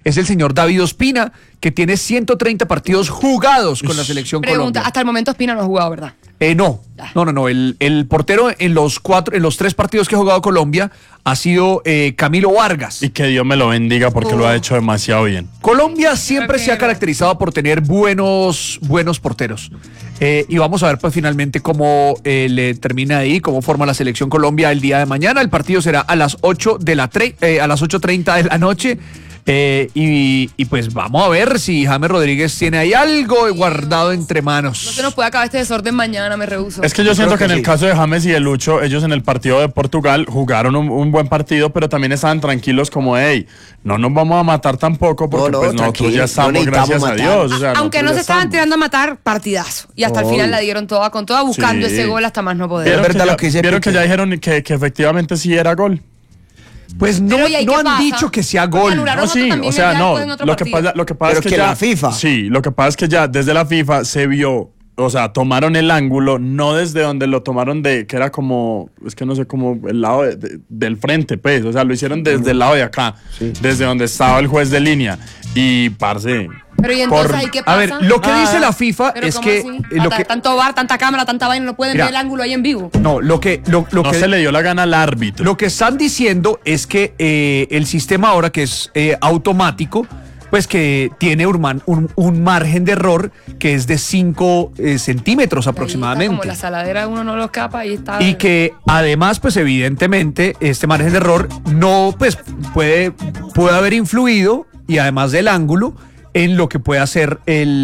es el señor David Ospina, que tiene 130 partidos jugados con la selección Colombia. Hasta el momento Ospina no ha jugado, ¿verdad? No. El portero en los 3 partidos que ha jugado Colombia ha sido Camilo Vargas. Y que Dios me lo bendiga porque lo ha hecho demasiado bien. Colombia siempre se ha caracterizado por tener buenos porteros. Y vamos a ver pues finalmente cómo le termina ahí, cómo forma la selección Colombia el día de mañana. El partido será a las 8:30 de la noche. Y pues vamos a ver si James Rodríguez tiene ahí algo guardado entre manos. No se nos puede acabar este desorden mañana, me rehúso. Es que yo siento que en el caso de James y de Lucho, ellos en el partido de Portugal jugaron un buen partido, pero también estaban tranquilos como, hey, no nos vamos a matar tampoco porque pues nosotros ya estamos, gracias a Dios. O sea, aunque no se estaban tirando a matar, partidazo. Y hasta el final la dieron toda con toda, buscando ese gol hasta más no poder. Vieron que ya dijeron que efectivamente sí era gol. Pues no han dicho que sea gol. No, sí, o sea, no. Lo que pasa es que ya, la FIFA. Sí, lo que pasa es que ya desde la FIFA se vio, o sea, tomaron el ángulo, no desde donde lo tomaron que era como, es que no sé, como el lado del frente, pues, o sea, lo hicieron desde el lado de acá, desde donde estaba el juez de línea. Y, parce... Pero y entonces, ¿ahí qué pasa? A ver, lo que dice la FIFA es que... Tanto VAR, tanta cámara, tanta vaina, no pueden ver el ángulo ahí en vivo. No, no se le dio la gana al árbitro. Lo que están diciendo es que el sistema ahora, que es automático, pues que tiene un margen de error que es de 5 centímetros aproximadamente. Como la saladera uno no lo escapa y está... Y que además, pues evidentemente, este margen de error no, pues puede haber influido, y además del ángulo, en lo que puede hacer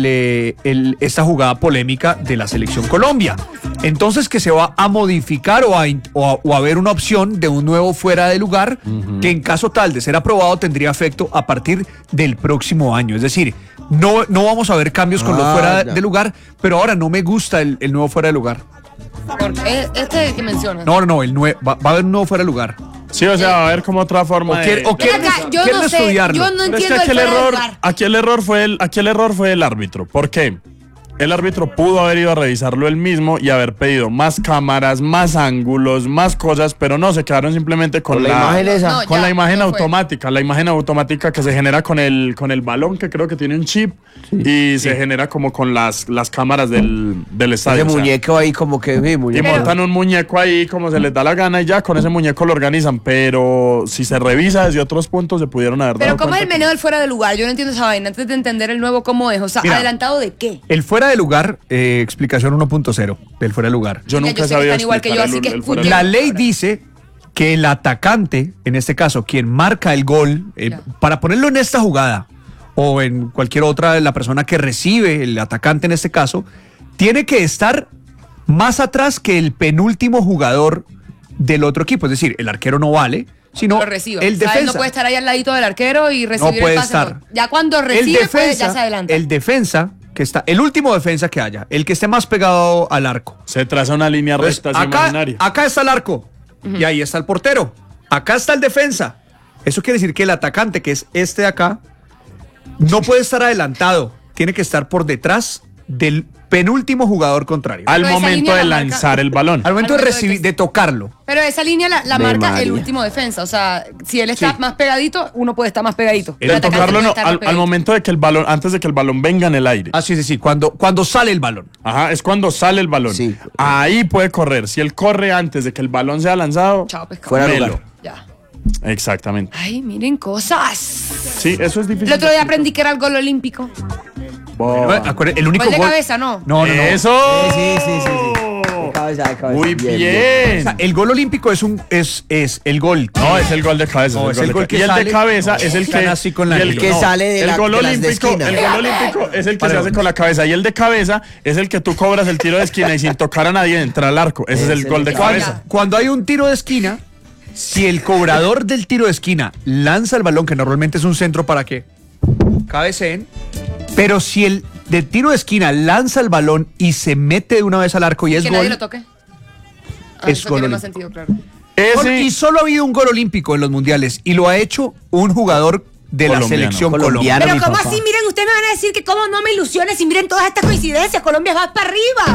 esta jugada polémica de la selección Colombia. Entonces que se va a modificar o a ver una opción de un nuevo fuera de lugar, que en caso tal de ser aprobado tendría efecto a partir del próximo año. Es decir, no vamos a ver cambios con los fuera de lugar, pero ahora no me gusta el nuevo fuera de lugar. Porque este que mencionas. No, va a haber un nuevo fuera de lugar. Sí, o sea, va a haber como otra forma quieren estudiarlo. Yo no entiendo aquí el error fue el árbitro. ¿Por qué? El árbitro pudo haber ido a revisarlo él mismo y haber pedido más cámaras, más ángulos, más cosas, pero no, se quedaron simplemente con la imagen automática, la imagen automática que se genera con el balón, que creo que tiene un chip, y se genera como con las cámaras del estadio. Ese muñeco ahí como que... Y montan un muñeco ahí como se les da la gana y ya con ese muñeco lo organizan, pero si se revisa desde otros puntos se pudieron haber dado. Pero ¿cómo es el meneo del fuera de lugar? Yo no entiendo esa vaina, antes de entender el nuevo cómo es, o sea, mira, ¿adelantado de qué? El fuera de lugar, explicación 1.0 del fuera de lugar. Yo nunca sabía igual que yo, así que la ley dice que el atacante, en este caso, quien marca el gol, para ponerlo en esta jugada, o en cualquier otra, la persona que recibe, el atacante en este caso, tiene que estar más atrás que el penúltimo jugador del otro equipo. Es decir, el arquero no vale, sino el defensa. Él no puede estar ahí al ladito del arquero y recibir no puede el pase. Estar. Ya cuando recibe, ya se adelanta. El defensa, que está, el último defensa que haya, el que esté más pegado al arco. Se traza una línea recta imaginaria. Acá está el arco, y ahí está el portero. Acá está el defensa. Eso quiere decir que el atacante, que es este de acá, no puede estar adelantado. Tiene que estar por detrás del penúltimo jugador contrario. Al momento de lanzar el balón. Al momento de recibir, de tocarlo. Pero esa línea la marca el último defensa. O sea, si él está más pegadito, uno puede estar más pegadito. El tocarlo no, al momento de que el balón, antes de que el balón venga en el aire. Ah, sí. Cuando sale el balón. Ajá, es cuando sale el balón. Sí. Ahí puede correr. Si él corre antes de que el balón sea lanzado, fuera de lugar. Ya. Exactamente. Ay, miren cosas. Sí, eso es difícil. El otro día aprendí que era el gol olímpico. El único gol de cabeza, ¿no? No. Eso. Sí. Cabeza. Muy bien. O sea, el gol olímpico es el gol. No, es el gol de cabeza. No, es el gol que y el sale, de cabeza es el que así con la el que sale de la gol olímpico. esquina. El gol olímpico es el que se hace con la cabeza. Y el de cabeza es el que tú cobras el tiro de esquina y sin tocar a nadie entra al arco. Ese es el gol de cabeza. Cuando hay un tiro de esquina, si el cobrador del tiro de esquina lanza el balón, que normalmente es un centro para que cabeceen, pero si el del tiro de esquina lanza el balón y se mete de una vez al arco y es que gol, nadie lo toque. Es gol tiene olímpico. más sentido, claro. Y solo ha habido un gol olímpico en los mundiales y lo ha hecho un jugador de la selección colombiana. Pero ¿cómo así? Miren, ustedes me van a decir que cómo no me ilusiones y miren todas estas coincidencias. Colombia va para arriba.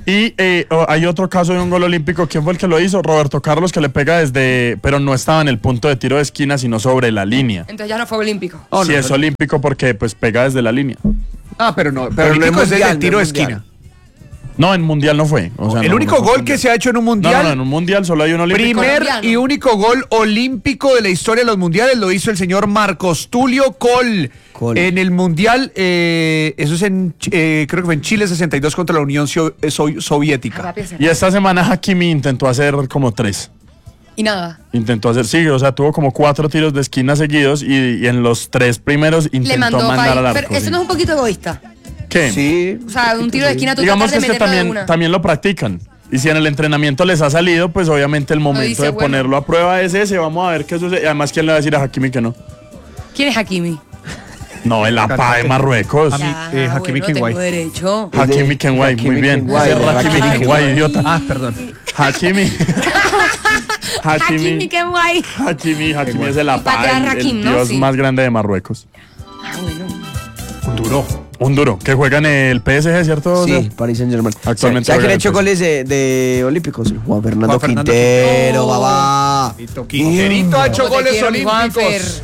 Y hay otro caso de un gol olímpico. ¿Quién fue el que lo hizo? Roberto Carlos, que le pega pero no estaba en el punto de tiro de esquina, sino sobre la línea. Entonces ya no fue olímpico. Sí, es olímpico porque pues pega desde la línea. Pero olímpico es el tiro de esquina. No, en mundial no fue. O sea, el único gol que se ha hecho en un mundial. No, en un mundial solo hay un olímpico. Primer y único gol olímpico de la historia de los mundiales lo hizo el señor Marcos Tulio Coll. En el mundial, eso es creo que fue en Chile 62 contra la Unión Soviética. Y esta semana Hakimi intentó hacer como 3. Y nada. Intentó hacer, sí, o sea, tuvo como 4 tiros de esquina seguidos y en los 3 primeros intentó mandar al arco. Pero eso no es un poquito egoísta. ¿Qué? Sí. O sea, un tiro de esquina tú digamos tratas de que meterlo de una. también lo practican. Y si en el entrenamiento les ha salido, pues obviamente el momento de ponerlo a prueba es ese. Vamos a ver qué sucede. Además, ¿quién le va a decir a Hakimi que no? ¿Quién es Hakimi? No, el APA de Marruecos. Hakimi Kenway. Tengo derecho. Hakimi Kenway, muy bien. Hakimi Kenway, idiota. Perdón. Hakimi. Hakimi Kenway. Hakimi es el APA, el ¿no? dios más grande de Marruecos. Bueno. Un duro, que juega en el PSG, ¿cierto? Sí, Paris Saint-Germain. Actualmente. ¿Ya que le ha hecho goles de olímpicos? Juan Fernando Quintero, babá. Quinterito ha hecho goles olímpicos.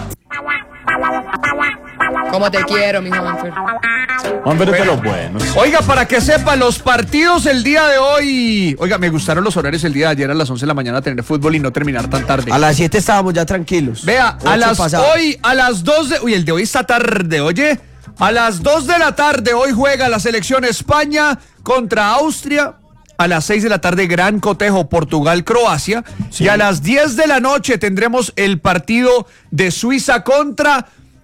¿Cómo te quiero, mi Juanfer? Juanfer es de los buenos. Oiga, para que sepa, los partidos el día de hoy. Oiga, me gustaron los horarios el día de ayer a las 11 de la mañana tener fútbol y no terminar tan tarde. A las 7 estábamos ya tranquilos. Vea, a las 2 de... Uy, el de hoy está tarde, oye. A las 2 de la tarde hoy juega la selección España contra Austria. A las 6 de la tarde, gran cotejo Portugal-Croacia. Sí. Y a las 10 de la noche tendremos el partido de Suiza contra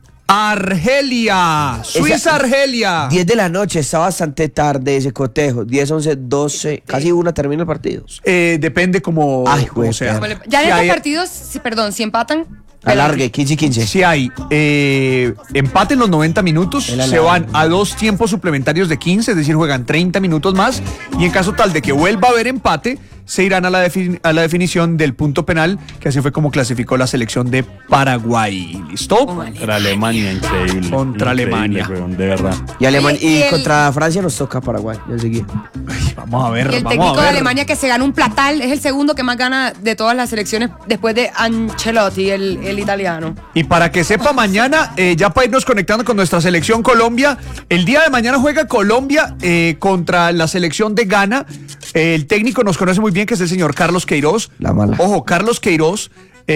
Argelia. Suiza-Argelia. 10 de la noche, está bastante tarde ese cotejo. 10, 11, 12, casi una termina el partido. Depende como sea. Ya en estos partidos, si empatan... Alargue, 15-15. Si hay empate en los 90 minutos, se van a 2 tiempos suplementarios de 15, es decir, juegan 30 minutos más. Y en caso tal de que vuelva a haber empate, se irán a la definición del punto penal, que así fue como clasificó la selección de Paraguay. ¿Listo? Contra Alemania, increíble. Contra Alemania. Weón, de verdad. Y contra Francia nos toca Paraguay. Ya seguí. Vamos a ver. Y el técnico de Alemania que se gana un platal es el segundo que más gana de todas las selecciones después de Ancelotti, el italiano. Y para que sepa, mañana, ya para irnos conectando con nuestra selección Colombia, el día de mañana juega Colombia contra la selección de Ghana. El técnico nos conoce muy bien, que es el señor Carlos Queiroz. La mala. Ojo, Carlos Queiroz,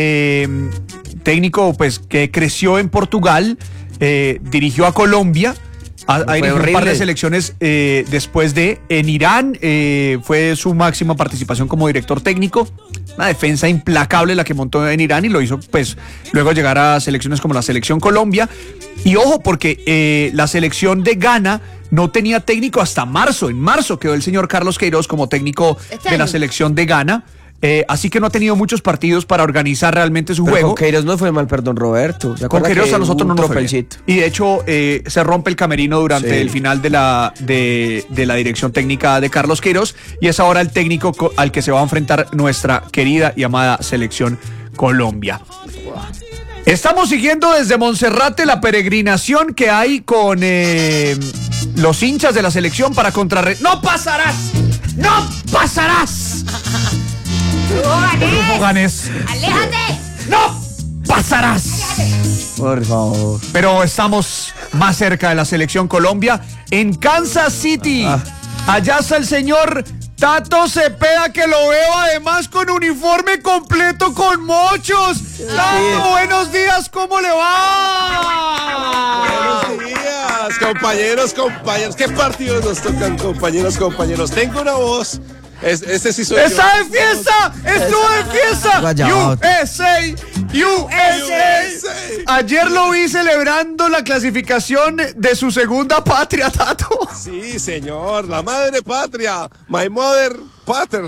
técnico pues que creció en Portugal, dirigió a Colombia. Hay un par de selecciones después en Irán, fue su máxima participación como director técnico. Una defensa implacable la que montó en Irán y lo hizo pues luego llegar a selecciones como la selección Colombia. Y ojo, porque la selección de Ghana no tenía técnico hasta marzo. En marzo quedó el señor Carlos Queiroz como técnico de la selección de Ghana. Así que no ha tenido muchos partidos para organizar realmente su juego. Con Queiroz no fue mal, perdón, Roberto. Con Queiroz a nosotros no nos fue bien. Y de hecho se rompe el camerino durante el final de la dirección técnica de Carlos Queiroz, y es ahora el técnico al que se va a enfrentar nuestra querida y amada selección Colombia. Estamos siguiendo desde Monserrate la peregrinación que hay con los hinchas de la selección para contrarrestar. ¡No pasarás! ¡No pasarás! Ganes. ¡Aléjate! ¡No pasarás! Por favor. Pero estamos más cerca de la selección Colombia en Kansas City. Allá está el señor Tato Cepeda, que lo veo además con uniforme completo con mochos. Tato, buenos días, ¿cómo le va? Buenos días, compañeros. ¿Qué partidos nos tocan, compañeros? Tengo una voz. Este sí soy yo. ¡Está de fiesta! ¡Estuvo de fiesta! USA. Ayer lo vi celebrando la clasificación de su segunda patria, Tato. Sí, señor, la madre patria. My mother pater.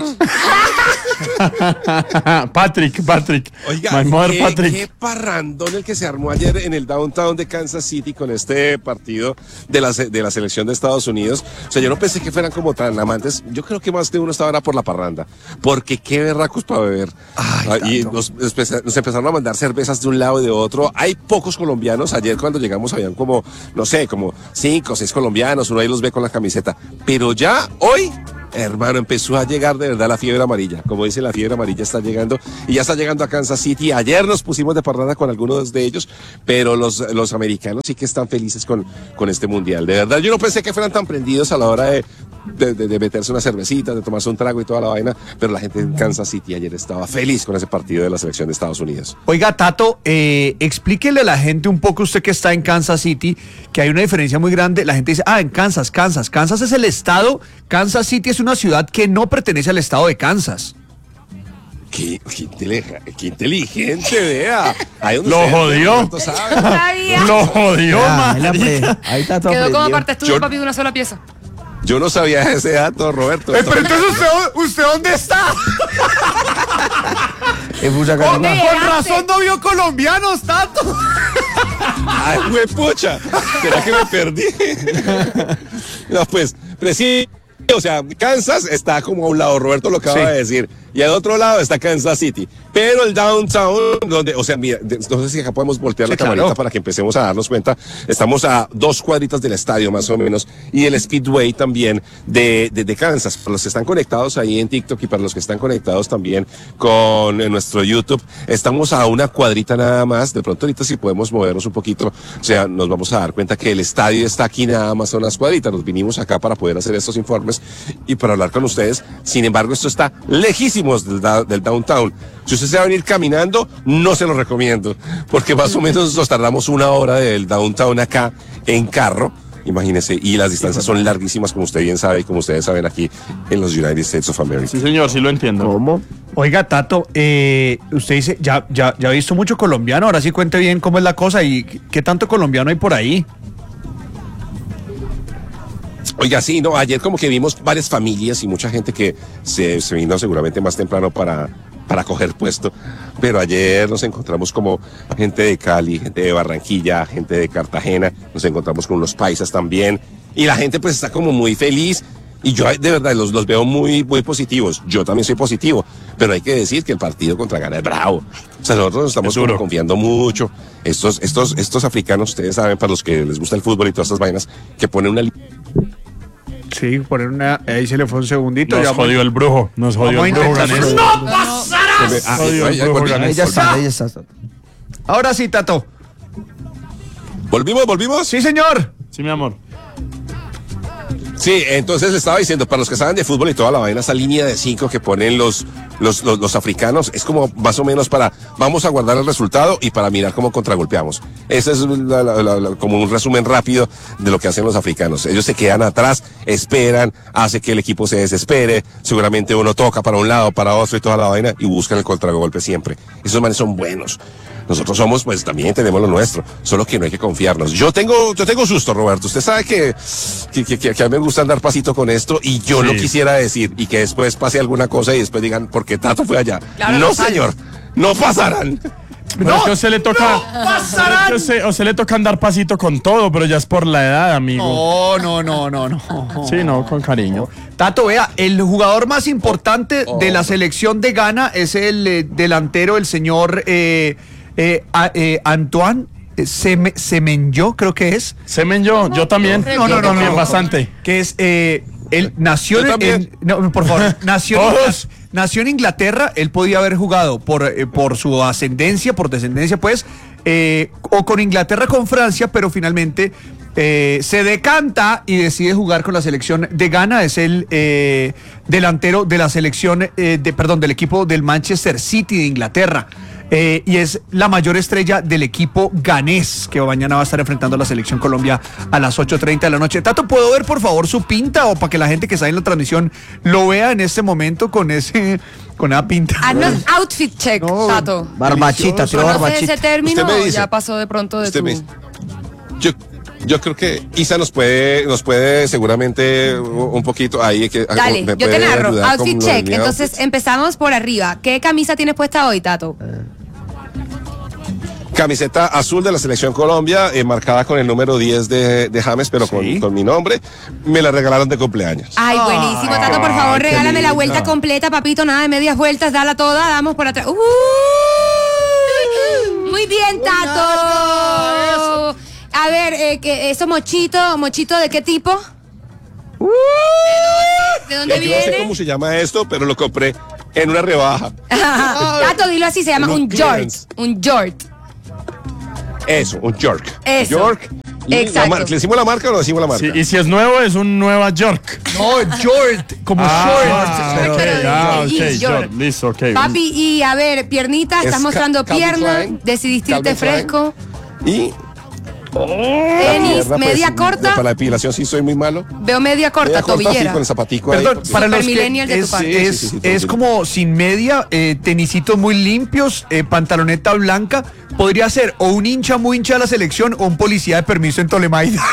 Patrick. Oiga, My mother Patrick. Qué parrandón el que se armó ayer en el downtown de Kansas City con este partido de la selección de Estados Unidos. O sea, yo no pensé que fueran como tan amantes. Yo creo que más de uno estaba por la parranda. Porque qué berracos para beber. Y nos empezaron a mandar cervezas de un lado y de otro. Hay pocos colombianos. Ayer cuando llegamos habían como 5 o 6 colombianos. Uno ahí los ve con la camiseta. Pero ya hoy hermano, empezó a llegar de verdad la fiebre amarilla. Como dice, la fiebre amarilla está llegando y ya está llegando a Kansas City. Ayer nos pusimos de parranda con algunos de ellos, pero los americanos sí que están felices con este mundial. De verdad, yo no pensé que fueran tan prendidos a la hora de meterse una cervecita, de tomarse un trago y toda la vaina, pero la gente en Kansas City ayer estaba feliz con ese partido de la selección de Estados Unidos. Oiga, Tato, explíquele a la gente un poco, usted que está en Kansas City, que hay una diferencia muy grande. La gente dice, en Kansas es el estado, Kansas City es una ciudad que no pertenece al estado de Kansas. Qué inteligente, vea. Ahí donde Lo usted, jodió. Roberto, sabe. Sabía. Lo jodió, Ahí está todo Quedó como aprendido. parte estudio, papi, de una sola pieza. Yo no sabía ese dato, Roberto. Pero entonces, ¿usted dónde está? En Fusagasugá. ¿Dónde? Con razón no vio colombianos, Tato. Ay, pucha. ¿Será que me perdí? No, pues sí. O sea, Kansas está como a un lado, Roberto lo acaba de decir, y al otro lado está Kansas City. Pero el downtown, donde, o sea, mira, no sé si acá podemos voltear la camarita para que empecemos a darnos cuenta. Estamos a 2 cuadritas del estadio, más o menos, y el Speedway también de Kansas. Para los que están conectados ahí en TikTok y para los que están conectados también con nuestro YouTube, estamos a una cuadrita nada más. De pronto ahorita si podemos movernos un poquito, o sea, nos vamos a dar cuenta que el estadio está aquí nada más a unas cuadritas. Nos vinimos acá para poder hacer estos informes y para hablar con ustedes. Sin embargo, esto está lejísimos del downtown. Si usted se va a venir caminando, no se lo recomiendo, porque más o menos nos tardamos 1 hora del downtown acá en carro. Imagínese, y las distancias son larguísimas, como usted bien sabe y como ustedes saben aquí en los United States of America. Sí, señor, sí lo entiendo. ¿Cómo? Oiga, Tato, usted dice, ya ha visto mucho colombiano, ahora sí cuente bien cómo es la cosa y qué tanto colombiano hay por ahí. Oiga, sí, no, ayer como que vimos varias familias y mucha gente que se vino seguramente más temprano para coger puesto, pero ayer nos encontramos como gente de Cali, gente de Barranquilla, gente de Cartagena, nos encontramos con los paisas también, y la gente pues está como muy feliz, y yo de verdad los veo muy, muy positivos. Yo también soy positivo, pero hay que decir que el partido contra Ghana es bravo. O sea, nosotros estamos como confiando mucho. Estos africanos, ustedes saben, para los que les gusta el fútbol y todas estas vainas, que ponen una... Sí, poner una. Ahí se le fue un segundito. Nos jodió el brujo. Nos jodió el brujo ganés. ¡No pasarás! Ahí ya está. Ahora sí, Tato. ¿Volvimos? Sí, señor. Sí, mi amor. Sí, entonces le estaba diciendo, para los que saben de fútbol y toda la vaina, esa línea de 5 que ponen los africanos es como más o menos para, vamos a guardar el resultado y para mirar cómo contragolpeamos. Ese es como un resumen rápido de lo que hacen los africanos. Ellos se quedan atrás, esperan, hace que el equipo se desespere, seguramente uno toca para un lado, para otro y toda la vaina y buscan el contragolpe siempre. Esos manes son buenos. Nosotros somos, pues también tenemos lo nuestro, solo que no hay que confiarnos. Yo tengo susto, Roberto. Usted sabe que a mí me gusta andar pasito con esto y yo no quisiera decir y que después pase alguna cosa y después digan, ¿por qué Tato fue allá? Claro, no, señor, no pasarán. Pero es que a usted le toca. pasarán. A usted le toca andar pasito con todo, pero ya es por la edad, amigo. No. Sí, no, con cariño. Tato, vea, el jugador más importante de la selección de Ghana es el delantero, el señor Antoine Semenyo, creo que es. Semenyo, yo también. No, También bastante. Que es, él nació Yo también. no, por favor, Todos. nació en Inglaterra, él podía haber jugado por su ascendencia, por descendencia, pues, o con Inglaterra, con Francia, pero finalmente se decanta y decide jugar con la selección de Ghana. Es el delantero de la selección, del equipo del Manchester City de Inglaterra. Y es la mayor estrella del equipo ganés, que mañana va a estar enfrentando a la selección Colombia a las 8:30 de la noche. Tato, ¿puedo ver por favor su pinta o para que la gente que está en la transmisión lo vea en este momento con esa pinta? Haznos outfit check, No, Tato. Barbachita, tiro ¿Conoces barbachita. ese término? Usted me dice. Ya pasó de pronto de Usted tu... me dice. Yo creo que Isa nos puede seguramente un poquito ahí. Dale, yo te narro. Outfit check. Entonces empezamos por arriba. ¿Qué camisa tienes puesta hoy, Tato? Camiseta azul de la Selección Colombia, marcada con el número 10 de James, pero con mi nombre. Me la regalaron de cumpleaños. Ay, buenísimo, Tato, por favor, regálame la vuelta completa, papito, nada de medias vueltas, dala toda, damos por atrás. Muy bien, Tato. A ver, ¿eso mochito de qué tipo? ¿De dónde Yo no sé viene? cómo se llama esto, pero lo compré en una rebaja. Tato, dilo así, se llama No un Jort. clearance. Un Jort. Eso, un York. Eso. York. Y Exacto. ¿Le decimos la marca o no decimos la marca? Sí, y si es nuevo, es un Nueva York. No, Jort, como short. ok, Pero ah, y ok, York. York, listo, ok. Papi, y a ver, piernita, estás Es mostrando Calvin pierna, Klein, decidiste irte Calvin Klein. fresco, Y tenis, pierna, pues, media corta, Para la depilación sí soy muy malo. veo media corta, Media corta, sí, tobillera. con el zapatico ahí. Perdón, porque- para los que Supermillennial de tu es, parte. es, Sí, sí, sí, es sí. como sin media, tenisitos muy limpios, pantaloneta blanca, podría ser o un hincha muy hincha de la selección o un policía de permiso en Tolemaida.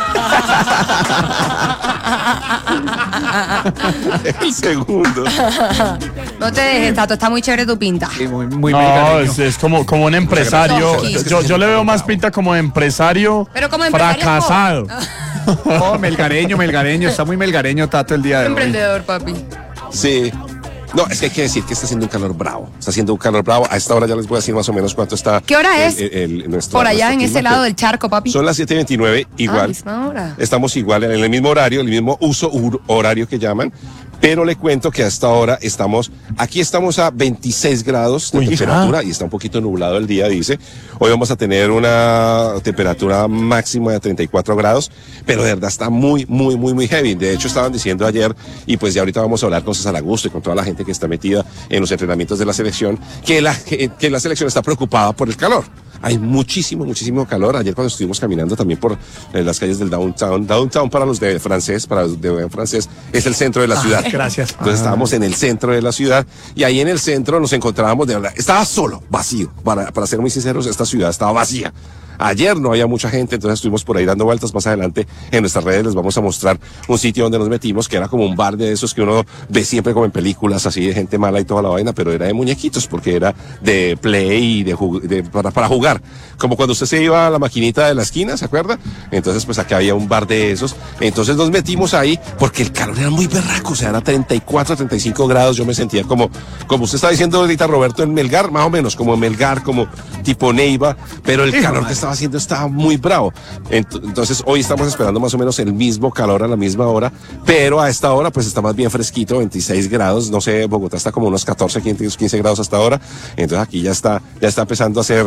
El segundo. No te dejes, Tato, está muy chévere tu pinta. Sí, muy No, melgareño. es como un empresario. Yo le veo más pinta como empresario Pero como empresario fracasado. No, melgareño, está muy melgareño Tato el día de hoy. Emprendedor, papi. Sí. No, es que hay que decir que está haciendo un calor bravo. Está haciendo un calor bravo. A esta hora ya les voy a decir más o menos cuánto está. ¿Qué hora es? Nuestro- Por allá nuestro en clima, ese lado pero del charco, papi. Son las 7:29, igual. misma hora. Estamos igual en el mismo horario, el mismo uso horario que llaman. Pero le cuento que hasta ahora aquí estamos a 26 grados de Uy, temperatura y está un poquito nublado el día, dice. Hoy vamos a tener una temperatura máxima de 34 grados, pero de verdad está muy, muy, muy, muy heavy. De hecho, estaban diciendo ayer, y pues ya ahorita vamos a hablar con César Augusto y con toda la gente que está metida en los entrenamientos de la selección, que la selección está preocupada por el calor. Hay muchísimo, muchísimo calor. Ayer cuando estuvimos caminando también por las calles del downtown. Downtown para los de francés, para los de francés, es el centro de la ciudad. Gracias. Entonces estábamos en el centro de la ciudad y ahí en el centro nos encontrábamos de verdad. Estaba solo, vacío. Para ser muy sinceros, esta ciudad estaba vacía. Ayer no había mucha gente, entonces estuvimos por ahí dando vueltas. Más adelante en nuestras redes les vamos a mostrar un sitio donde nos metimos, que era como un bar de esos que uno ve siempre como en películas, así de gente mala y toda la vaina, pero era de muñequitos, porque era de play y para jugar. Como cuando usted se iba a la maquinita de la esquina, ¿se acuerda? Entonces pues acá había un bar de esos. Entonces nos metimos ahí porque el calor era muy berraco, o sea, era 34, 35 grados. Yo me sentía como usted está diciendo ahorita, Roberto, en Melgar, más o menos, como en Melgar, como tipo Neiva, pero el calor que estaba haciendo estaba muy bravo. Entonces hoy estamos esperando más o menos el mismo calor a la misma hora, pero a esta hora pues está más bien fresquito, 26 grados, no sé, Bogotá está como unos 14, 15 grados hasta ahora, entonces aquí ya está empezando a hacer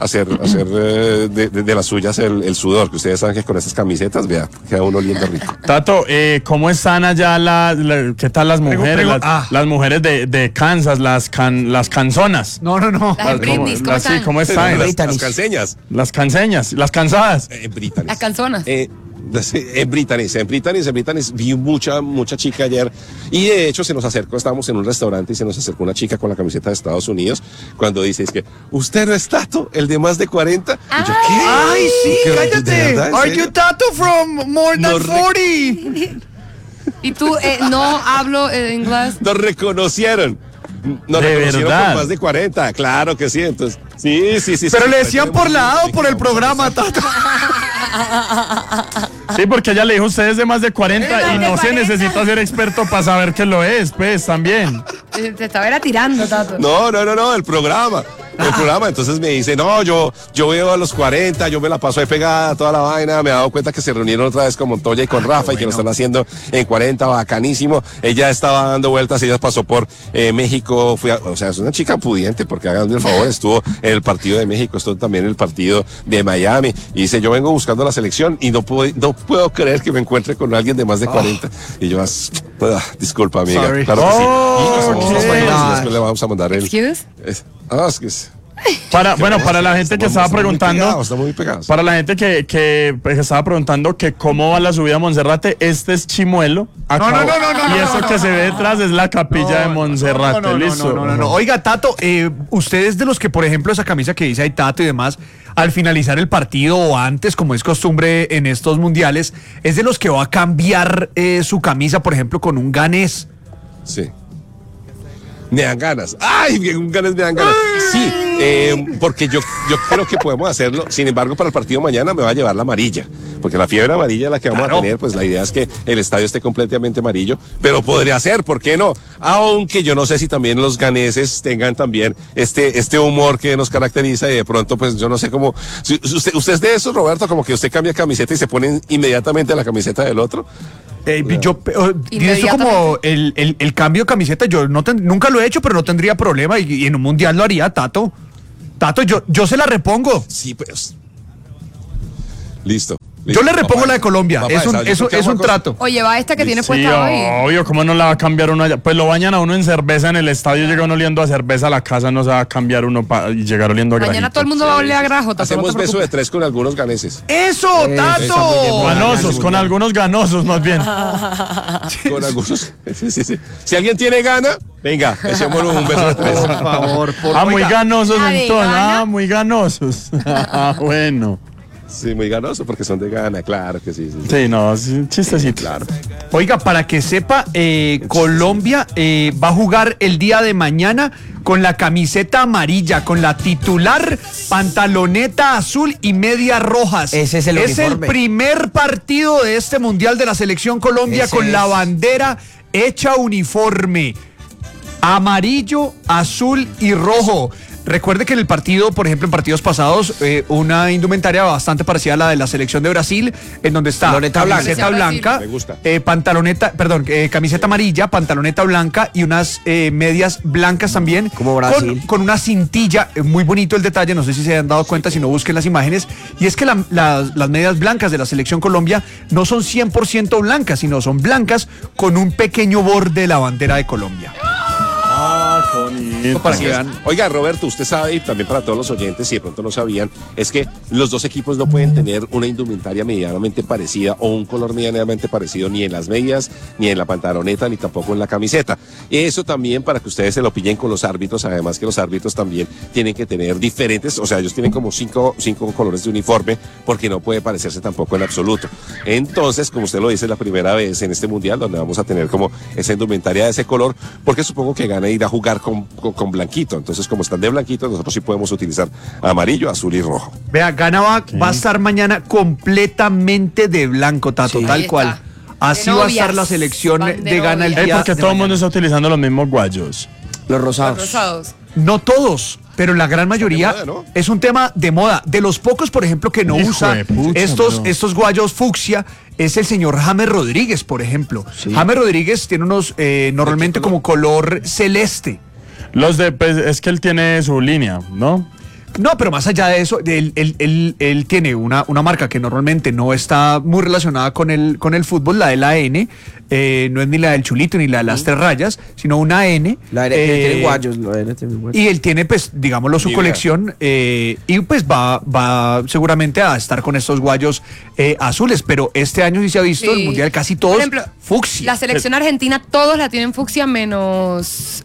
de las suyas el sudor, que ustedes saben que con esas camisetas, vea, queda uno oliendo rico. Tato, ¿cómo están allá qué tal las mujeres? Las mujeres de Kansas, las canzonas. No. Las Britneys, ¿cómo están? ¿Cómo están? Las canseñas. Las canseñas, las cansadas. Britannies. Las canzonas. En Britannies vi mucha chica ayer y de hecho se nos acercó, estábamos en un restaurante y se nos acercó una chica con la camiseta de Estados Unidos cuando dice, es que usted no es Tato, el de más de 40. Y yo, ¿qué? Ay, sí, ¿De cállate. verdad? ¿En Are serio? you Tato from more than No 40? Y tú, no hablo inglés. Nos reconocieron. Nos ¿De reconocieron verdad? por más de 40, claro que sí, entonces, sí. Pero sí, le decían por la A o por el programa, Tato. Sí, porque ella le dijo, usted es de más de 40 y Más de no se 40. necesita ser experto para saber que lo es, pues, también. Te estaba tirando, Tato. No, el programa. El programa, entonces me dice, no, yo veo a los 40, yo me la paso ahí pegada, toda la vaina, me he dado cuenta que se reunieron otra vez con Montoya y con Rafa y que lo están haciendo en 40, bacanísimo. Ella estaba dando vueltas, ella pasó por México, o sea, es una chica pudiente, porque háganme el favor, estuvo en el partido de México, estuvo también en el partido de Miami, y dice, yo vengo buscando la selección y no puedo creer que me encuentre con alguien de más de 40. Y yo, disculpa, amiga. Sorry. Claro que sí. Y nos vamos ok. a bailar, y después le vamos a mandar el... Excuse? es que Para la gente que estaba preguntando, Estamos muy pegados. para la gente que estaba preguntando que cómo va la subida a Monserrate, este es Chimuelo. No. Y eso que se ve detrás es la capilla de Monserrate, listo. No. Oiga, Tato, usted es de los que, por ejemplo, esa camisa que dice ahí Tato y demás, al finalizar el partido o antes, como es costumbre en estos mundiales, es de los que va a cambiar su camisa, por ejemplo, con un ganés. Sí. Me dan ganas. ¡Ay! Me dan ganas. Sí, porque yo creo que podemos hacerlo. Sin embargo, para el partido mañana me va a llevar la amarilla. Porque la fiebre amarilla la que vamos a tener, pues la idea es que el estadio esté completamente amarillo. Pero podría ser, ¿por qué no? Aunque yo no sé si también los ganeses tengan también este humor que nos caracteriza y de pronto, pues yo no sé cómo... Usted es de esos, Roberto, como que usted cambia camiseta y se pone inmediatamente la camiseta del otro. Dices tú como el cambio de camiseta, yo nunca lo he hecho, pero no tendría problema y en un mundial lo haría, Tato. Tato, yo se la repongo. Sí, pues. Listo. Yo le repongo la de Colombia, Papá, es un trato. Oye, va esta que tiene Sí, puesta hoy. obvio, ¿cómo no la va a cambiar uno allá? Pues lo bañan a uno en cerveza en el estadio, llega uno oliendo a cerveza a la casa, no se va a cambiar uno y llegar oliendo a Mañana grajito. todo el mundo va a oler a grajo. Tato, Hacemos no te beso de preocupes. 3 con algunos ganeses. ¡Eso, muy bien, Tato! Ganosos, con algunos ganosos más bien. Con algunos. Sí. Si alguien tiene gana, venga, echémosle un beso de 3. Por favor, Muy ganosos ¿La de entonces. Ghana? Muy ganosos. Bueno. Sí, muy ganoso porque son de gana, claro que sí. Sí, no, sí, chistecito. Claro. Oiga, para que sepa, Colombia va a jugar el día de mañana con la camiseta amarilla, con la titular, pantaloneta azul y medias rojas. Ese es el uniforme. primer partido de este Mundial de la Selección Colombia Ese con la es. bandera hecha uniforme. Amarillo, azul y rojo. Recuerde que en el partido, por ejemplo, en partidos pasados, una indumentaria bastante parecida a la de la selección de Brasil, en donde está Pantaloneta blanca. camiseta blanca, Me gusta. camiseta amarilla, pantaloneta blanca y unas medias blancas también. Como Brasil. Con una cintilla, muy bonito el detalle, no sé si se han dado cuenta, si no busquen las imágenes. Y es que las medias blancas de la selección Colombia no son 100% blancas, sino son blancas con un pequeño borde de la bandera de Colombia. Para que vean. Oiga, Roberto, usted sabe, y también para todos los oyentes, si de pronto no sabían, es que los dos equipos no pueden tener una indumentaria medianamente parecida o un color medianamente parecido ni en las medias, ni en la pantaloneta, ni tampoco en la camiseta. Eso también para que ustedes se lo pillen con los árbitros, además que los árbitros también tienen que tener diferentes, o sea, ellos tienen como cinco colores de uniforme, porque no puede parecerse tampoco en absoluto. Entonces, como usted lo dice, es la primera vez en este mundial donde vamos a tener como esa indumentaria de ese color, porque supongo que gana ir a jugar con blanquito. Entonces, como están de blanquito, nosotros sí podemos utilizar amarillo, azul y rojo. Vea, Ghana va a estar mañana completamente de blanco, Tato, Sí. tal Ahí cual. está. Así De va a novias, estar la selección van de de Ghana el novias. día Porque de todo el mundo mañana. está utilizando los mismos guayos. Los rosados. Rosados. No todos, pero la gran mayoría moda, ¿no? es un tema de moda. De los pocos, por ejemplo, que no Hijo usa de pucha, estos guayos fucsia, es el señor James Rodríguez, por ejemplo. Sí. James Rodríguez tiene unos normalmente como color celeste. Pues, es que él tiene su línea, ¿no? No, pero más allá de eso, él tiene una marca que normalmente no está muy relacionada con el fútbol, la de la N, no es ni la del chulito ni la de las 3 rayas, sino una N. La N tiene guayos. La N tiene guayos. Y él tiene, pues, digámoslo, su Ni colección y pues va seguramente a estar con estos guayos azules, pero este año sí se ha visto Sí. el mundial casi todos Por ejemplo, fucsia. La selección argentina, todos la tienen fucsia menos.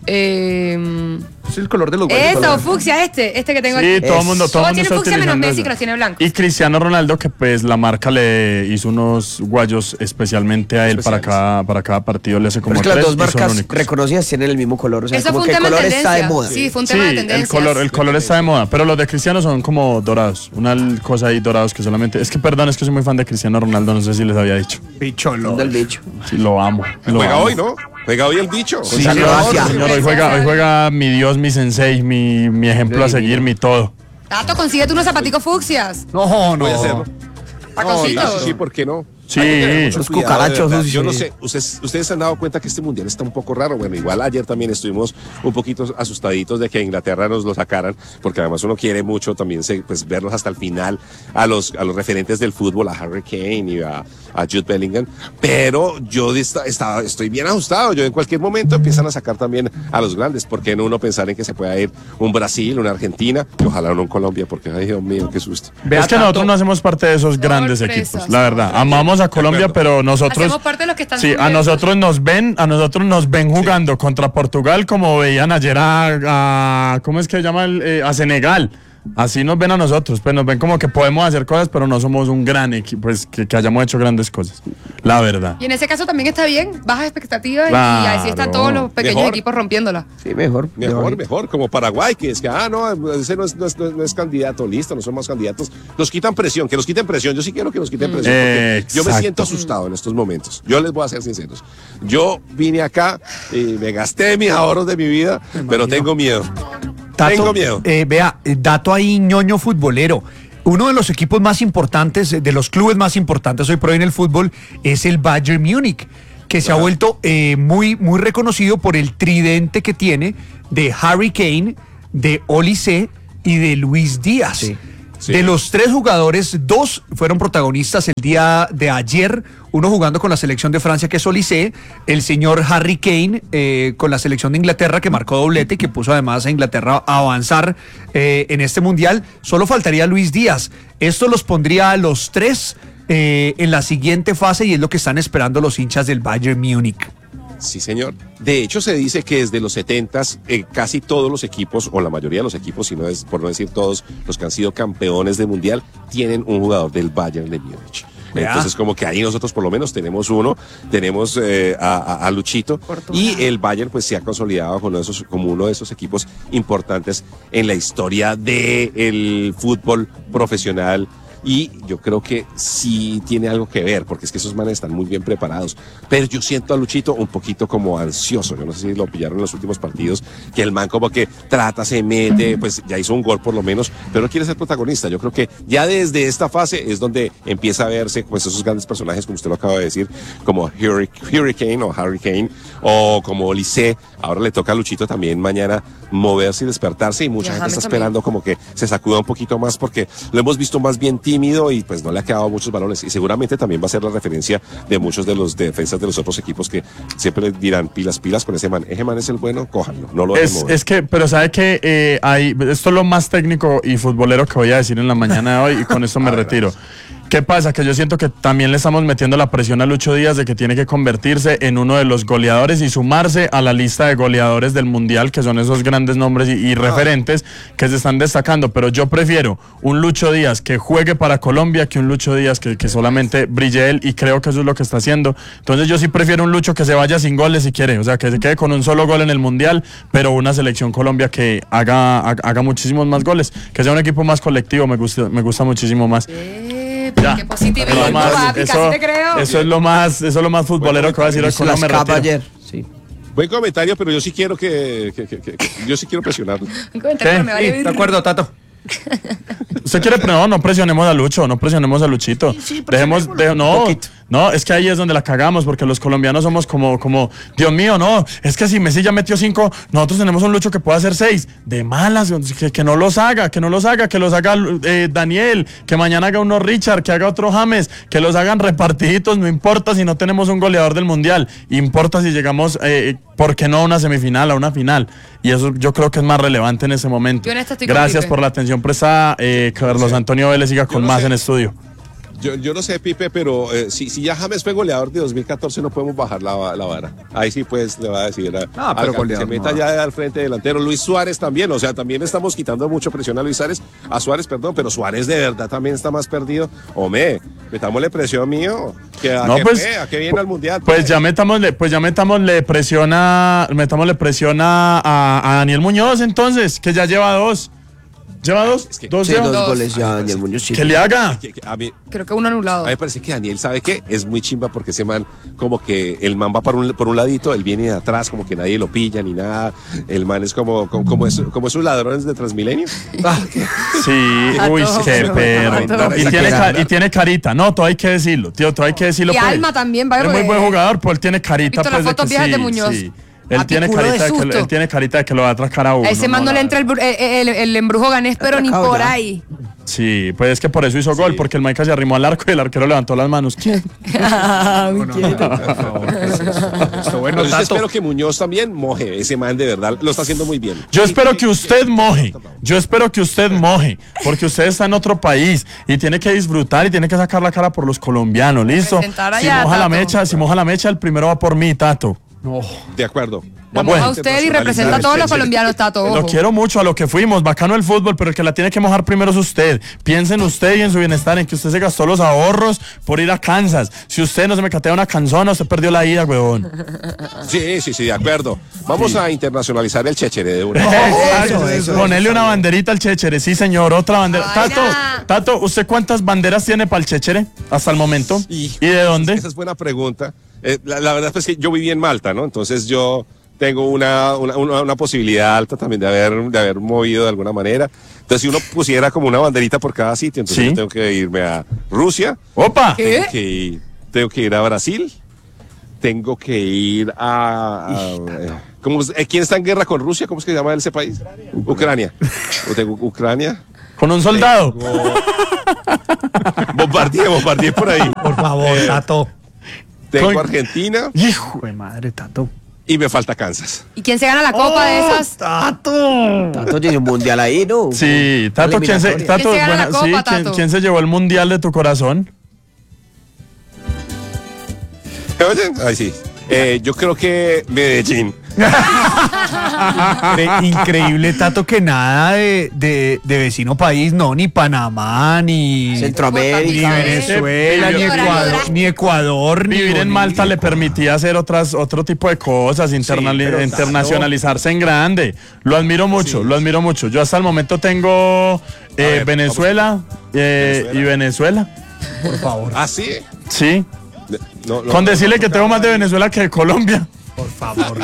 Es el color de los guayos. Eso, fucsia, este que tengo Sí, aquí. todo el mundo Todo tiene está fucsia menos utilizando Messi, eso. que los tiene blancos. Y Cristiano Ronaldo, que pues la marca le hizo unos guayos especialmente a él para cada partido, le hace como Pero es que las 3 dos y son marcas únicos. reconocidas tienen el mismo color. O sea, Eso como fue un que el tema de color tendencia. está de moda. Sí, fue un Sí, tema de el tendencia. color está de moda, pero los de Cristiano son como dorados, una cosa ahí dorados que solamente, es que perdón, es que soy muy fan de Cristiano Ronaldo, no sé si les había dicho. Picholo. Del bicho. Sí, lo amo. lo Juega amo. hoy, ¿no? Juega hoy el bicho. Sí, Croacia. Señor, hoy juega mi Dios, mi sensei, mi ejemplo a seguir, mi todo. Tato, consíguete unos zapaticos fucsias. No, no. Voy a hacerlo. Taconcitos. Sí, ¿por qué no? Sí. Hay que tener mucho Los cuidado, cucarachos, de verdad. sí. Yo no sé, ustedes se han dado cuenta que este mundial está un poco raro. Bueno, igual ayer también estuvimos un poquito asustaditos de que a Inglaterra nos lo sacaran, porque además uno quiere mucho también pues, verlos hasta el final a los referentes del fútbol, a Harry Kane y a Jude Bellingham. Pero yo estoy bien ajustado. Yo en cualquier momento empiezan a sacar también a los grandes. ¿Por qué no uno pensar en que se pueda ir un Brasil, una Argentina y ojalá no un Colombia? Porque, ay, Dios mío, qué susto. Vea, Es que Tato, nosotros no hacemos parte de esos grandes Sorpresas. equipos, la verdad. Amamos a Colombia, pero nosotros Hacemos parte de los que están sí, a subiendo. nosotros nos ven jugando contra Portugal como veían ayer a ¿cómo es que se llama? A Senegal. Así nos ven a nosotros, pues nos ven como que podemos hacer cosas, pero no somos un gran equipo, pues que hayamos hecho grandes cosas. La verdad. Y en ese caso también está bien, bajas expectativas Claro. y así están todos los pequeños Mejor. equipos rompiéndola. Sí, mejor. Mejor, como Paraguay, que es que, no, ese no es candidato, listo, no somos candidatos. Nos quitan presión, que nos quiten presión. Yo sí quiero que nos quiten presión, porque yo me Exacto. siento asustado en estos momentos. Yo les voy a ser sinceros. Yo vine acá y me gasté mis ahorros de mi vida, pero tengo miedo. Tato, Tengo miedo. Vea, dato ahí ñoño futbolero. Uno de los equipos más importantes, de los clubes más importantes hoy por hoy en el fútbol, es el Bayern Múnich, que se ha vuelto muy reconocido por el tridente que tiene de Harry Kane, de Olise y de Luis Díaz. Sí. Sí. De los 3 jugadores, 2 fueron protagonistas el día de ayer, uno jugando con la selección de Francia, que es Olise, el señor Harry Kane con la selección de Inglaterra, que marcó doblete y que puso además a Inglaterra a avanzar en este mundial. Solo faltaría Luis Díaz. Esto los pondría a los 3 en la siguiente fase y es lo que están esperando los hinchas del Bayern Múnich. Sí, señor. De hecho, se dice que desde los 70s casi todos los equipos, o la mayoría de los equipos, si no es, por no decir todos, los que han sido campeones del Mundial, tienen un jugador del Bayern de Múnich. Entonces, como que ahí nosotros por lo menos tenemos uno, tenemos a Luchito, y el Bayern pues se ha consolidado como uno de esos equipos importantes en la historia del fútbol profesional. Y yo creo que sí tiene algo que ver, porque es que esos manes están muy bien preparados. Pero yo siento a Luchito un poquito como ansioso. Yo no sé si lo pillaron en los últimos partidos, que el man como que trata, se mete, pues ya hizo un gol por lo menos, pero no quiere ser protagonista. Yo creo que ya desde esta fase es donde empieza a verse pues esos grandes personajes, como usted lo acaba de decir, como Hurricane o Harry Kane, o como Olise. Ahora le toca a Luchito también mañana moverse y despertarse, y mucha gente está esperando como que se sacuda un poquito más, porque lo hemos visto más bien tímido y pues no le ha quedado muchos balones, y seguramente también va a ser la referencia de muchos de los defensas de los otros equipos, que siempre dirán pilas con ese man es el bueno, cójanlo, no lo dejen mover. Es que, pero sabe que esto es lo más técnico y futbolero que voy a decir en la mañana de hoy, y con esto me retiro. ¿Qué pasa? Que yo siento que también le estamos metiendo la presión a Lucho Díaz de que tiene que convertirse en uno de los goleadores y sumarse a la lista de goleadores del Mundial, que son esos grandes nombres y referentes que se están destacando. Pero yo prefiero un Lucho Díaz que juegue para Colombia que un Lucho Díaz que solamente brille él, y creo que eso es lo que está haciendo. Entonces yo sí prefiero un Lucho que se vaya sin goles si quiere, o sea, que se quede con un solo gol en el Mundial, pero una selección Colombia que haga muchísimos más goles, que sea un equipo más colectivo, me gusta muchísimo más. Ya. Qué positividad, papi, casi te creo. Eso es lo más futbolero que voy a decir hoy con la merda. ayer. Sí. Buen comentario, pero yo sí quiero yo sí quiero presionarlo. Un comentario que me vale Sí, de acuerdo, Tato. ¿Usted quiere? No presionemos a Lucho, no presionemos a Luchito. No, es que ahí es donde la cagamos, porque los colombianos somos como, Dios mío, no, es que si Messi ya metió 5, nosotros tenemos un Lucho que puede hacer 6, de malas, que no los haga, que los haga Daniel, que mañana haga uno Richard, que haga otro James, que los hagan repartiditos, no importa si no tenemos un goleador del Mundial, importa si llegamos, ¿por qué no a una semifinal, a una final? Y eso yo creo que es más relevante en ese momento. Gracias por la atención prestada, Carlos Antonio Vélez siga con más en estudio. Yo no sé, Pipe, pero si ya James fue goleador de 2014, no podemos bajar la vara. Ahí sí, pues, le va a decir pero goleador, se meta ya al frente delantero. Luis Suárez también, o sea, también estamos quitando mucho presión a Suárez, pero Suárez de verdad también está más perdido. Hombre, metámosle presión mío, a que viene al Mundial. Pues ya metámosle presión a Daniel Muñoz, entonces, que ya lleva 2. ¿Lleva 2? Es que, ¿Dos Sí, ya? 2 goles ya, Daniel Muñoz. Sí. Que le haga. A mí Creo que uno anulado. me parece que Daniel, ¿sabe qué? Es muy chimba, porque ese man, como que el man va por un ladito, él viene de atrás, como que nadie lo pilla ni nada. El man es como esos ladrones de Transmilenio. Sí, uy, qué perro. Y tiene carita. No, todo hay que decirlo, tío, todo hay que decirlo. Y pues. Alma también, ¿vale? Es muy buen jugador, pues él tiene carita. ¿Has visto las Pues, fotos de que viejas sí, de Muñoz? sí. Él A tiene, piculo de carita de susto. él tiene carita de que lo va a atracar a uno. A ese man no le entra el embrujo ganés, pero ni por ahí. Sí, pues es que por eso hizo gol, porque el Maica se arrimó al arco y el arquero levantó las manos. Bueno, Yo espero que Muñoz también moje, ese man de verdad lo está haciendo muy bien. Yo espero que usted moje, porque usted está en otro país y tiene que disfrutar y tiene que sacar la cara por los colombianos, ¿listo? Representar Si allá, moja la mecha, el primero va por mí, Tato. De acuerdo. Vamos a usted y representa a todos los colombianos, Tato. Lo Ojo. quiero mucho, a lo que fuimos, bacano el fútbol, pero el que la tiene que mojar primero es usted. Piensa en usted y en su bienestar, en que usted se gastó los ahorros por ir a Kansas. Si usted no se me catea una canzona, usted perdió la ida, huevón. Sí, de acuerdo. Vamos a internacionalizar el chéchere de una. Ponerle una banderita al chéchere, sí señor, otra bandera. Vaya. Tato, ¿usted cuántas banderas tiene para el chéchere hasta el momento? ¿Y de dónde? Esa es buena pregunta. La verdad es que yo viví en Malta, ¿no? Entonces yo tengo una posibilidad alta también de haber movido de alguna manera. Entonces, si uno pusiera como una banderita por cada sitio, entonces Sí. yo tengo que irme a Rusia, ¡Opa! ¿Qué? tengo que ir a Brasil, tengo que ir ¿quién está en guerra con Rusia? ¿Cómo es que se llama ese país? Ucrania. Yo tengo Ucrania. Con un soldado. Bombardeé por ahí. Por favor, Tato. Tengo Con- Argentina Hijo de madre, Tato. y me falta Kansas. ¿Y quién se gana la copa de esas? Tato. Tato tiene un mundial ahí, ¿no? Sí, Tato, ¿quién se, Eliminatoria. Tato, ¿Quién se gana la copa, sí, Tato? ¿quién se llevó el mundial de tu corazón? ¿Me oyen? Ay, sí. Yo creo que Medellín. Increíble, Tato, que nada de vecino país, no, ni Panamá, ni Centroamérica. ni Venezuela, Sí, ni Ecuador, ni Vivir en Malta le permitía hacer otro tipo de cosas, pero internacionalizarse en grande. Lo admiro mucho, lo admiro mucho. Yo hasta el momento tengo ver, Venezuela y Venezuela. Por favor, ¿Ah, sí? Sí. No, Con decirle que tengo más de Venezuela que de Colombia. por favor.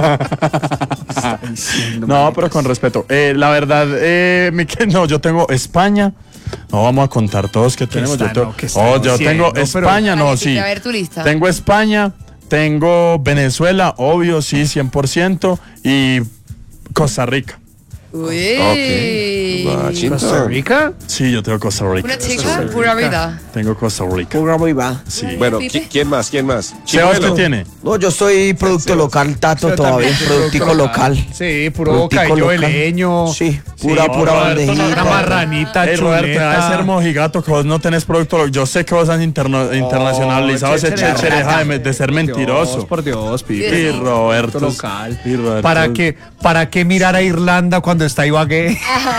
No, pero con respeto. La verdad, no, yo tengo España. No vamos a contar todos que tenemos. está, Yo tengo, no, ¿qué está yo diciendo? tengo Pero- España, no, sí. A ver tu lista. Tengo España, tengo Venezuela, obvio, sí, 100%, y Costa Rica. Uy. Costa Rica. Sí, yo tengo Costa Rica. Una chica, pura vida. Tengo Costa Rica. Pura muy va. Sí. Bueno, Pipe. ¿quién más? Sebas, ¿qué Chimuelo. tiene? No, yo soy producto local, Tato, todavía. Productico local. Sí, puro Productico bocadillo de local. leño. Sí, pura No, pura Roberto, bandejita. Una marranita, Ey, Roberto, chuleta. debe ser mojigato que vos no tenés producto. Yo sé que vos has internacionalizado ese chéchere, chéchere, deja de ser mentiroso. Por Dios, Pipe. Y Roberto. Local. Y Roberto. ¿Para qué mirar a Irlanda cuando está Ibagué?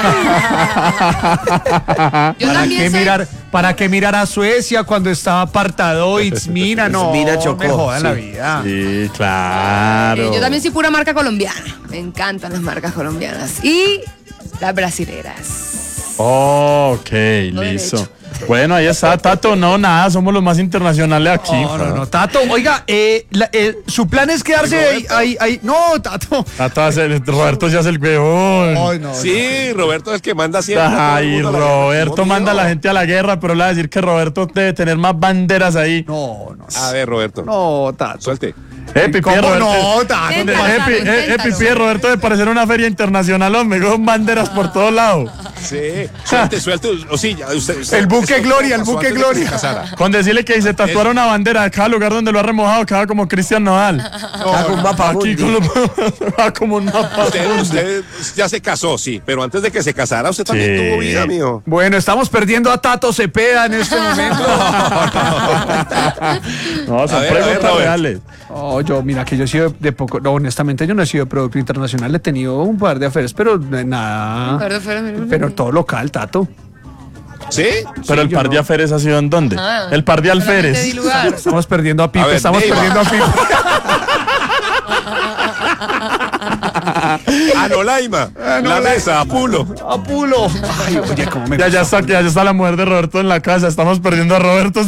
Yo también soy- ¿Para qué mirar a Suecia cuando estaba apartado Itzmina? No, Itzmina chocó, me jodan la sí. vida. Sí, claro. Yo también soy pura marca colombiana. Me encantan las marcas colombianas. Y las brasileras. Ok, Todo listo. derecho. Bueno, ahí está, Tato. No, nada, somos los más internacionales aquí. No, Tato, oiga, su plan es quedarse ahí. No, Tato. Tato Roberto se hace el huevón. Ay, no, Sí, Roberto es el que manda siempre. Ay, Roberto manda a la gente a la guerra, pero le va a decir que Roberto debe tener más banderas ahí. no. A ver, Roberto. No, Tato. Suelte. Pipi, ¿Cómo Roberto. no, Tato? Inténtalo, inténtalo. Pipi, Roberto de parecer una feria internacional, hombre, con banderas por todos lados. Sí, suelte. O sí, ya, usted, El buque esto Gloria, el pasó buque antes de que Gloria. se casara. Con decirle que se tatuara una bandera de cada lugar donde lo ha remojado, queda como Cristian Nodal. Hago un mapa Aquí mundi. con va como un mapa. Usted ya se casó, sí, pero antes de que se casara, usted también Sí. tuvo vida, mío. Bueno, estamos perdiendo a Tato Cepeda en este momento. No, son A ver, preguntas Robert. reales. Oh, mira que yo he sido de poco, no, honestamente yo no he sido de producto internacional, he tenido un par de aferes, pero nada, pero todo local, Tato. ¿Sí? Pero el yo par de no. alférez ha sido en dónde? El par de alférez. Estamos perdiendo a Pipe, A ver, estamos Neiva. perdiendo a Pipe. Anolaima, la mesa, Apulo. Apulo. Ay, oye, cómo me Ya está la mujer de Roberto en la casa. Estamos perdiendo a Roberto.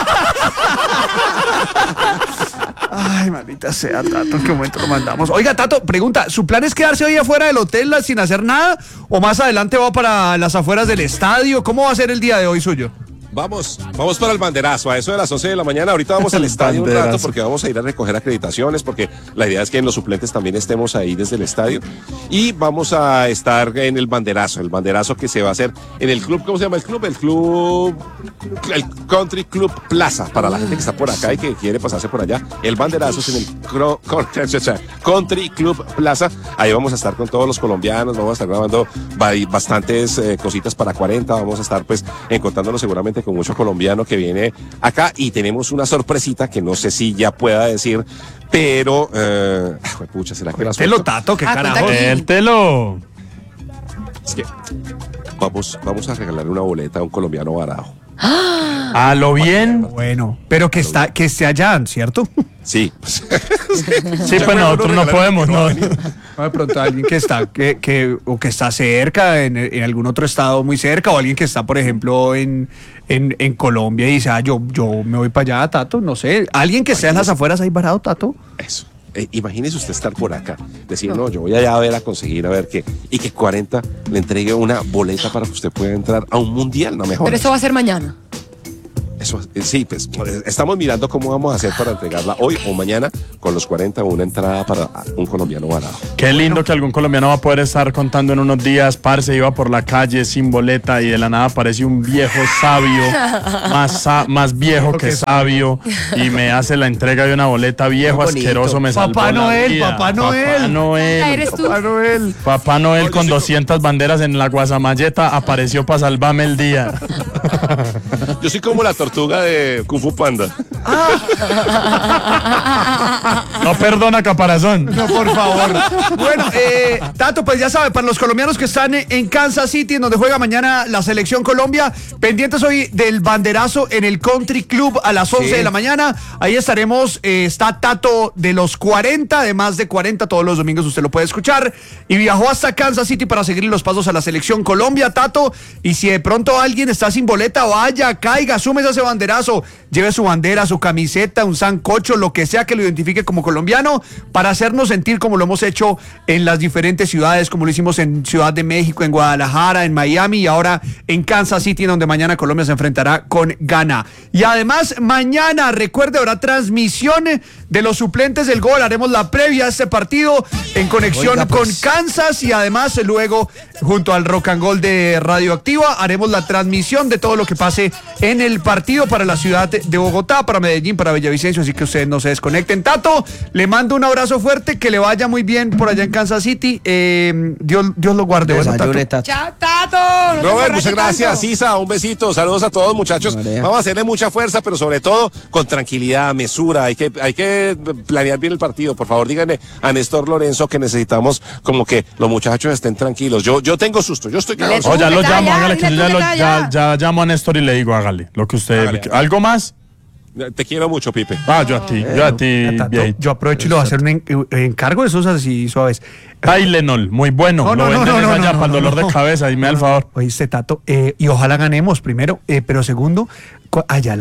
Ay, maldita sea, Tato, ¿en qué momento lo mandamos? Oiga, Tato, pregunta, ¿su plan es quedarse hoy afuera del hotel sin hacer nada? ¿O más adelante va para las afueras del estadio? ¿Cómo va a ser el día de hoy suyo? Vamos para el banderazo, a eso de las 11 de la mañana. Ahorita vamos al estadio un rato Banderazo. porque vamos a ir a recoger acreditaciones, porque la idea es que en los suplentes también estemos ahí desde el estadio. Y vamos a estar en el banderazo que se va a hacer en el club, ¿cómo se llama el club? El Country Club Plaza, para la gente que está por acá y que quiere pasarse por allá. El banderazo es en el Country Club Plaza. Ahí vamos a estar con todos los colombianos, vamos a estar grabando bastantes cositas para 40, vamos a estar pues encontrándonos seguramente con mucho colombiano que viene acá y tenemos una sorpresita que no sé si ya pueda decir, pero pucha, ¿será que la Telo, suelto? Tato, qué Ah, carajo. cuenta aquí. El telo. Es que vamos a regalar una boleta a un colombiano barajo. A lo bien. Bueno, pero que esté allá, ¿cierto? Sí. Sí, pues nosotros no podemos, ¿no? De pronto alguien que está o que está cerca en algún otro estado muy cerca, o alguien que está, por ejemplo, en Colombia y dice, yo me voy para allá, Tato, no sé, alguien que esté en las afueras ahí varado, Tato. Eso. imagínese usted estar por acá, decir, no, yo voy allá a ver a conseguir, a ver qué, y que 40 le entregue una boleta para que usted pueda entrar a un mundial, no mejor. Pero eso va a ser mañana. Eso, sí, pues estamos mirando cómo vamos a hacer para entregarla hoy o mañana con los 40, una entrada para un colombiano varado. Qué lindo que algún colombiano va a poder estar contando en unos días, parce, iba por la calle sin boleta y de la nada aparece un viejo sabio, más viejo que sabio, y me hace la entrega de una boleta. Viejo asqueroso, me salvó Papá la Noel, vida. Papá Noel. ¿Eres tú? Papá Noel con 200 banderas en la Guasamayeta apareció para salvarme el día. Yo soy como la tortuga de Kung Fu Panda. No perdona, caparazón. No, por favor. Bueno, Tato, pues ya sabe, para los colombianos que están en Kansas City, en donde juega mañana la selección Colombia, pendientes hoy del banderazo en el Country Club a las 11 de la mañana. Ahí estaremos. Está Tato de los 40, de más de 40, todos los domingos usted lo puede escuchar. Y viajó hasta Kansas City para seguir los pasos a la selección Colombia, Tato. Y si de pronto alguien está sin boleta, vaya, caiga, súmese a ese banderazo, lleve su bandera, su camiseta, un sancocho, lo que sea que lo identifique como colombiano, para hacernos sentir como lo hemos hecho en las diferentes ciudades, como lo hicimos en Ciudad de México, en Guadalajara, en Miami y ahora en Kansas City, donde mañana Colombia se enfrentará con Ghana. Y además mañana, recuerde, habrá transmisión de los suplentes del gol, haremos la previa a este partido en conexión con Kansas, y además luego junto al Rock and Roll de Radioactiva haremos la transmisión de todo lo que pase en el partido para la ciudad de Bogotá, para Medellín, para Villavicencio, así que ustedes no se desconecten. Tato, le mando un abrazo fuerte, que le vaya muy bien por allá en Kansas City. Dios lo guarde. Bueno, Tato. Chao, Tato. Robert, muchas gracias. Isa, un besito. Saludos a todos, muchachos. Vamos a hacerle mucha fuerza, pero sobre todo con tranquilidad, mesura. Hay que planear bien el partido. Por favor, díganle a Néstor Lorenzo que necesitamos como que los muchachos estén tranquilos. Yo tengo susto, yo estoy cagado. Ya lo llamo, hágale que yo ya llamo a Néstor y le digo, hágale lo que usted... Hágale. ¿Algo más? Te quiero mucho, Pipe. Yo a ti, Tato, viejito. yo aprovecho y le voy a hacer un encargo de esos así suaves. Tylenol, muy bueno. Lo venden allá para el dolor de cabeza, dime al favor. Oíste, Tato, y ojalá ganemos primero, pero segundo, allá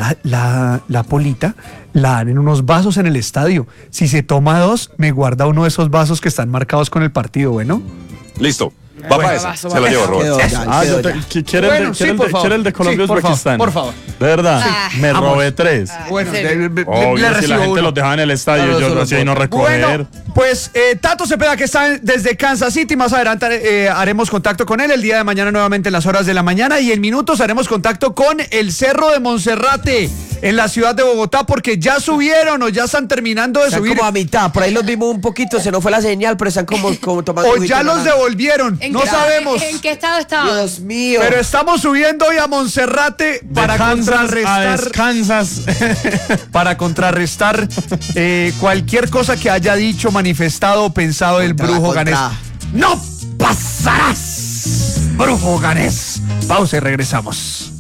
la polita la dan en unos vasos en el estadio. Si se toma 2, me guarda uno de esos vasos que están marcados con el partido, ¿bueno? Listo. Va para esa. Se lo llevo, Robert. ¿Quiere el de Colombia y Uzbekistán? por favor. De verdad, me robé 3. Bueno, Obvio, si la gente los dejaba en el estadio, yo lo hacía y no recoger. Bueno, pues Tato Cepeda, que está desde Kansas City, más adelante haremos contacto con él el día de mañana nuevamente en las horas de la mañana, y en minutos haremos contacto con el Cerro de Monserrate en la ciudad de Bogotá, porque ya subieron o ya están terminando de Están subir. como a mitad, por ahí los vimos un poquito, se nos fue la señal, pero están como tomando O juguito ya de los naranja. devolvieron, no sabemos. ¿En qué estado estaba? Dios mío. Pero estamos subiendo hoy a Monserrate para contrarrestar, para contrarrestar cualquier cosa que haya dicho, manifestado o pensado el brujo ganés. ¡No pasarás, brujo ganés! Pausa y regresamos.